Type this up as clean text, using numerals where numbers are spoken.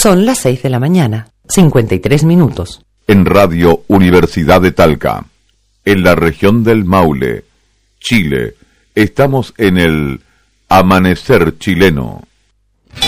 Son las 6 de la mañana, 53 minutos. En Radio Universidad de Talca, en la región del Maule, Chile, estamos en el Amanecer Chileno.